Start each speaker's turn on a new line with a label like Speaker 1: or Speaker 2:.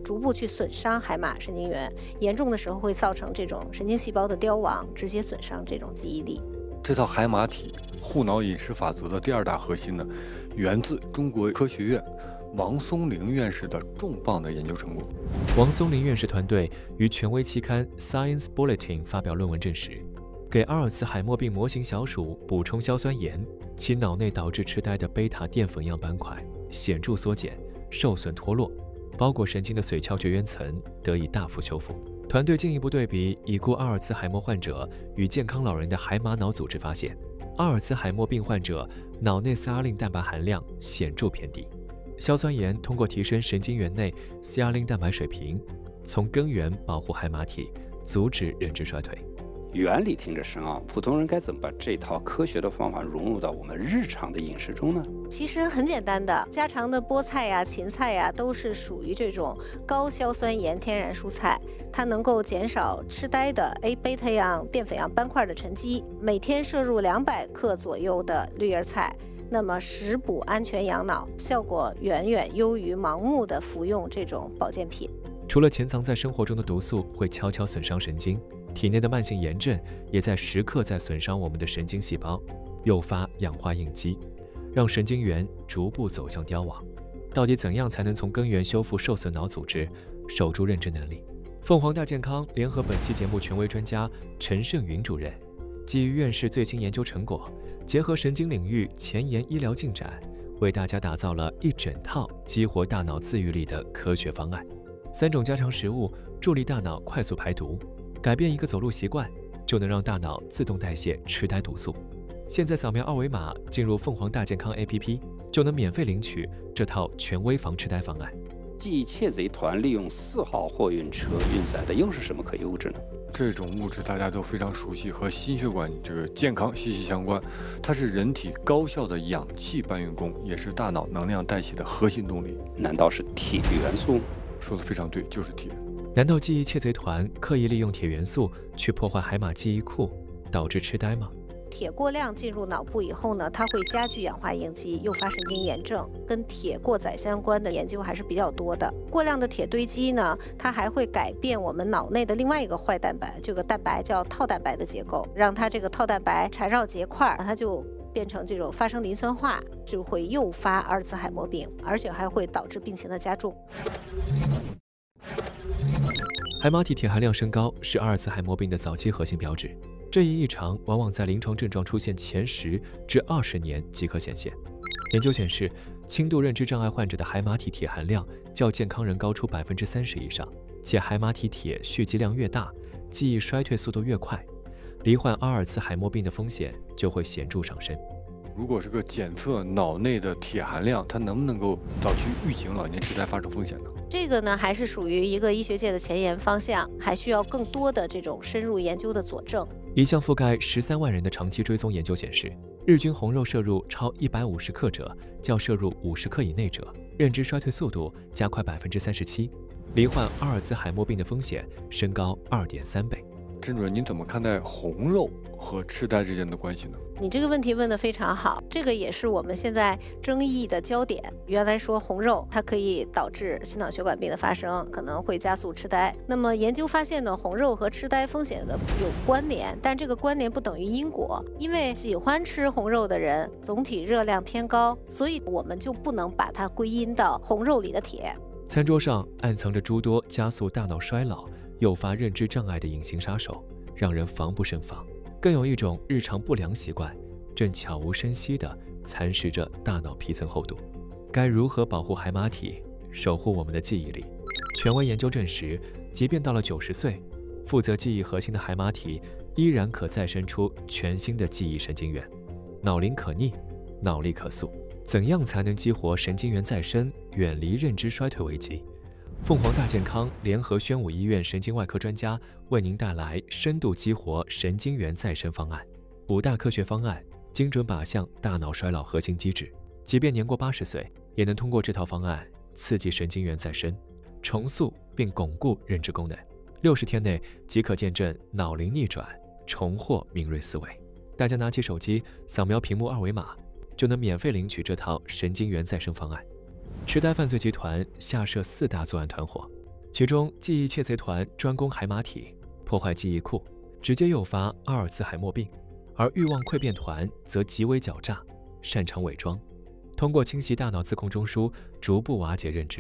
Speaker 1: 逐步去损伤海马神经元，严重的时候会造成这种神经细胞的凋亡，直接损伤这种记忆力。
Speaker 2: 这套海马体护脑饮食法则的第二大核心呢，源自中国科学院王松龄院士的重磅的研究成果。
Speaker 3: 王松龄院士团队于权威期刊 Science Bulletin 发表论文证实，给阿尔茨海默病模型小鼠补充硝酸盐，其脑内导致痴呆的贝塔淀粉样斑块显著缩减、受损脱落，包裹神经的髓鞘绝缘层得以大幅修复。团队进一步对比已故阿尔茨海默患者与健康老人的海马脑组织，发现阿尔茨海默病患者脑内塞阿令蛋白含量显著偏低。硝酸盐通过提升神经元内塞阿令蛋白水平，从根源保护海马体，阻止认知衰退。
Speaker 4: 原理听着深奥，普通人该怎么把这套科学的方法融入到我们日常的饮食中呢？
Speaker 1: 其实很简单的，家常的菠菜呀、芹菜呀，都是属于这种高硝酸盐天然蔬菜，它能够减少痴呆的 A 贝塔样淀粉样斑块的沉积。每天摄入200克左右的绿叶菜，那么食补安全养脑，效果远远优于盲目的服用这种保健品。
Speaker 3: 除了潜藏在生活中的毒素会悄悄损伤神经，体内的慢性炎症也在时刻在损伤我们的神经细胞，诱发氧化应激，让神经元逐步走向凋亡。到底怎样才能从根源修复受损脑组织，守住认知能力？凤凰大健康联合本期节目权威专家陈胜云主任，基于院士最新研究成果，结合神经领域前沿医疗进展，为大家打造了一整套激活大脑自愈力的科学方案。3种家常食物助力大脑快速排毒，改变一个走路习惯，就能让大脑自动代谢痴呆毒素。现在扫描二维码进入凤凰大健康 APP， 就能免费领取这套权威防痴呆方案。
Speaker 4: 记忆窃贼团利用4号货运车运载的又是什么可疑物质呢？
Speaker 2: 这种物质大家都非常熟悉，和心血管这个健康息息相关。它是人体高效的氧气搬运工，也是大脑能量代谢的核心动力。
Speaker 4: 难道是铁元素？
Speaker 2: 说得非常对，就是铁。
Speaker 3: 难道记忆窃贼团刻意利用铁元素去破坏海马记忆库，导致痴呆吗？
Speaker 1: 铁过量进入脑部以后呢，它会加剧氧化应激，诱发神经炎症。跟铁过载相关的研究还是比较多的。过量的铁堆积呢，它还会改变我们脑内的另外一个坏蛋白，这个蛋白叫套蛋白的结构，让它这个套蛋白缠绕结块，它就变成这种发生磷酸化，就会诱发阿尔茨海默病，而且还会导致病情的加重。
Speaker 3: 海马体铁含量升高是阿尔茨海默病的早期核心标志，这一异常往往在临床症状出现前10至20年即可显现。研究显示，轻度认知障碍患者的海马体铁含量较健康人高出30%以上，且海马体铁蓄积量越大，记忆衰退速度越快，罹患阿尔茨海默病的风险就会显著上升。
Speaker 2: 如果是个检测脑内的铁含量，它能不能够早期预警老年痴呆发生风险呢？
Speaker 1: 这个呢，还是属于一个医学界的前沿方向，还需要更多的这种深入研究的佐证。
Speaker 3: 一项覆盖13万人的长期追踪研究显示，日均红肉摄入超150克者，较摄入50克以内者，认知衰退速度加快37%，罹患阿尔茨海默病的风险升高2.3倍。
Speaker 2: 陈主任，您怎么看待红肉和痴呆之间的关系呢？
Speaker 1: 你这个问题问得非常好，这个也是我们现在争议的焦点。原来说红肉它可以导致心脑血管病的发生，可能会加速痴呆。那么研究发现呢，红肉和痴呆风险的有关联，但这个关联不等于因果。因为喜欢吃红肉的人总体热量偏高，所以我们就不能把它归因到红肉里的铁。
Speaker 3: 餐桌上暗藏着诸多加速大脑衰老、诱发认知障碍的隐形杀手，让人防不胜防。更有一种日常不良习惯，正悄无声息地蚕食着大脑皮层厚度。该如何保护海马体，守护我们的记忆力？权威研究证实，即便到了90岁，负责记忆核心的海马体依然可再生出全新的记忆神经元。脑龄可逆，脑力可塑。怎样才能激活神经元再生，远离认知衰退危机？凤凰大健康联合宣武医院神经外科专家为您带来深度激活神经元再生方案，5大科学方案，精准靶向大脑衰老核心机制。即便年过80岁，也能通过这套方案刺激神经元再生，重塑并巩固认知功能。60天内即可见证脑龄逆转，重获敏锐思维。大家拿起手机，扫描屏幕二维码，就能免费领取这套神经元再生方案。痴呆犯罪集团下设4大作案团伙， 其中，记忆窃贼团专攻海马体，破坏记忆库，直接诱发阿尔茨海默病；而欲望溃变团则极为狡诈，擅长伪装，通过清洗大脑自控中枢，逐步瓦解认知。